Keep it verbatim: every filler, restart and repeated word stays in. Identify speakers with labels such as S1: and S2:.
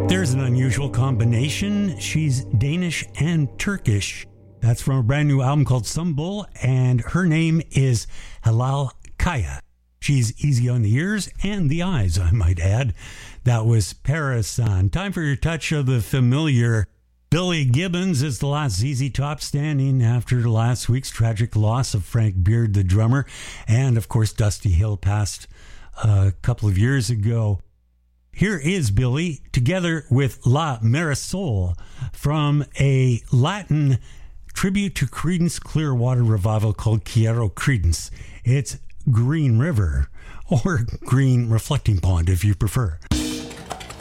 S1: There's an unusual combination. She's Danish and Turkish. That's from a brand new album called Sumbul, and her name is Halal Kaya. She's easy on the ears and the eyes, I might add. That was Parasan. Time for your touch of the familiar. Billy Gibbons is the last Z Z Top standing after last week's tragic loss of Frank Beard, the drummer. And, of course, Dusty Hill passed a couple of years ago. Here is Billy, together with La Marisol, from a Latin tribute to Creedence Clearwater Revival called Quiero Creedence. It's Green River, or Green Reflecting Pond if you prefer.